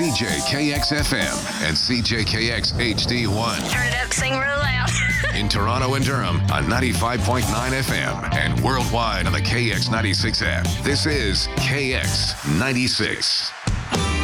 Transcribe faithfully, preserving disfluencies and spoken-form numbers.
C J K X F M and C J K X H D one. Turn it up, sing real loud. In Toronto and Durham on ninety-five point nine F M and worldwide on the K X ninety-six app. This is K X ninety-six.